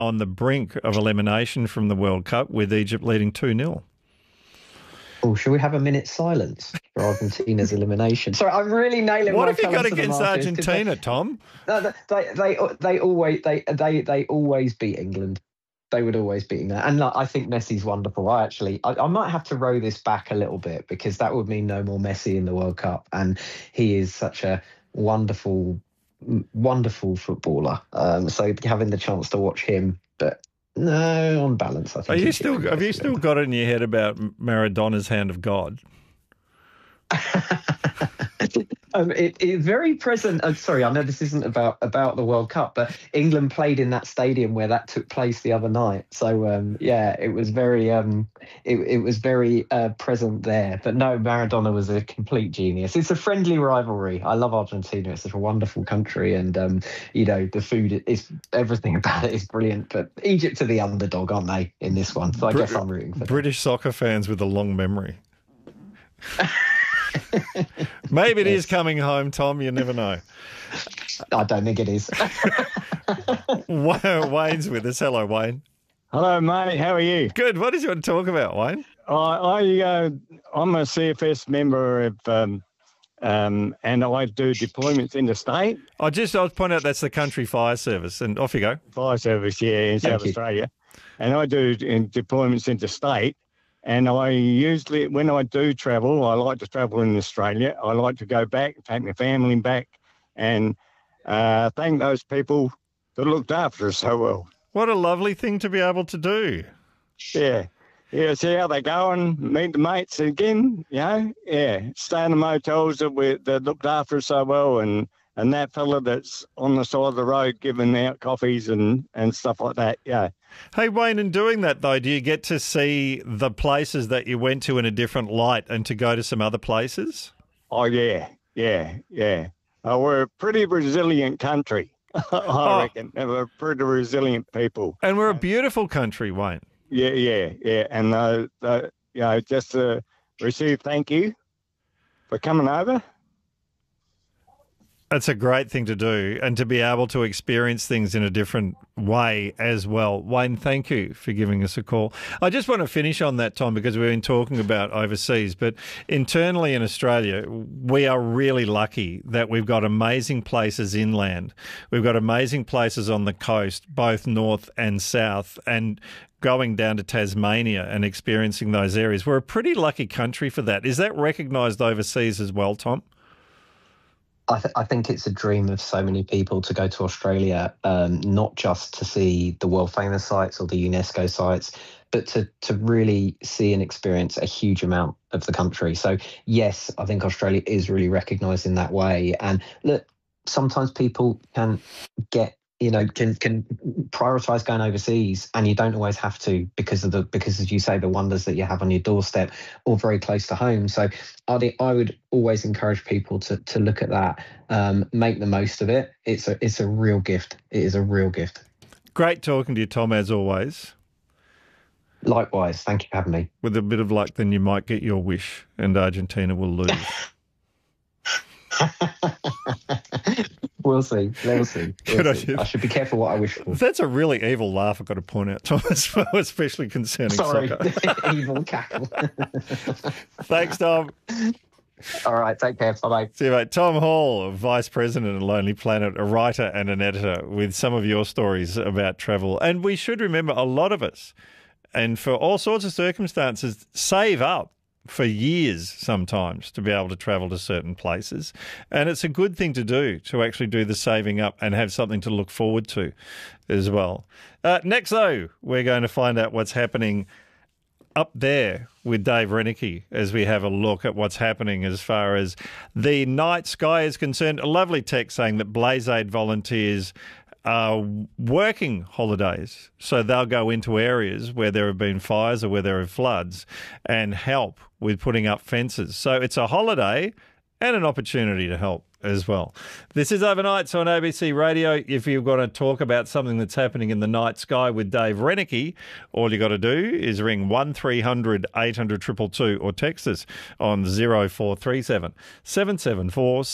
on the brink of elimination from the World Cup with Egypt leading 2-0. Oh, shall we have a minute's silence for Argentina's elimination? Sorry, I'm really nailing. What my have you got colours to the against market, Argentina, Tom? No, they always beat England. They would always beat England, and I think Messi's wonderful. I might have to row this back a little bit because that would mean no more Messi in the World Cup, and he is such a wonderful footballer. So having the chance to watch him, but. No, on balance, I think. Have you still got it in your head about Maradona's hand of God? It's very present. Sorry, I know this isn't about the World Cup, but England played in that stadium where that took place the other night. So it was very it was very present there. But no, Maradona was a complete genius. It's a friendly rivalry. I love Argentina. It's such a wonderful country, and the food is everything about it is brilliant. But Egypt are the underdog, aren't they, in this one? So I guess I'm rooting for them. British soccer fans with a long memory. Maybe it is coming home, Tom. You never know. I don't think it is. Wayne's with us. Hello, Wayne. Hello, mate. How are you? Good. What did you want to talk about, Wayne? I'm a CFS member of, and I do deployments interstate. I was pointing out that's the Country Fire Service, and off you go. Fire Service, in South Australia. And I do deployments interstate. And I usually, when I do travel, I like to travel in Australia. I like to go back, take my family back, and thank those people that looked after us so well. What a lovely thing to be able to do. Yeah, see how they're going, meet the mates again, stay in the motels that looked after us so well, and that fella that's on the side of the road giving out coffees and stuff like that, Hey, Wayne, in doing that, though, do you get to see the places that you went to in a different light and to go to some other places? Oh, yeah. We're a pretty resilient country, I reckon. We're pretty resilient people. And we're a beautiful country, Wayne. Yeah. And, just to receive thank you for coming over. That's a great thing to do, and to be able to experience things in a different way as well. Wayne, thank you for giving us a call. I just want to finish on that, Tom, because we've been talking about overseas, but internally in Australia, we are really lucky that we've got amazing places inland. We've got amazing places on the coast, both north and south, and going down to Tasmania and experiencing those areas. We're a pretty lucky country for that. Is that recognised overseas as well, Tom? I think it's a dream of so many people to go to Australia, not just to see the world famous sites or the UNESCO sites, but to really see and experience a huge amount of the country. So yes, I think Australia is really recognised in that way. And look, sometimes people can get can prioritise going overseas, and you don't always have to because as you say, the wonders that you have on your doorstep or very close to home. So I would always encourage people to look at that, make the most of it. It's a real gift. It is a real gift. Great talking to you, Tom, as always. Likewise. Thank you for having me. With a bit of luck, then you might get your wish and Argentina will lose. We'll see. I should be careful what I wish for. That's a really evil laugh, I've got to point out, Thomas, especially concerning soccer. Evil cackle. Thanks, Tom. All right, take care. Bye-bye. See you, mate. Tom Hall, Vice President of Lonely Planet, a writer and an editor, with some of your stories about travel. And we should remember, a lot of us, and for all sorts of circumstances, save up for years sometimes to be able to travel to certain places. And it's a good thing to do, to actually do the saving up and have something to look forward to as well. Next, though, we're going to find out what's happening up there with Dave Renicky as we have a look at what's happening as far as the night sky is concerned. A lovely text saying that Blaze Aid volunteers are working holidays, so they'll go into areas where there have been fires or where there are floods and help with putting up fences. So it's a holiday and an opportunity to help as well. This is Overnights on ABC Radio. If you've got to talk about something that's happening in the night sky with Dave Renicky, all you got to do is ring 1300 800 222 or text us on 0437 774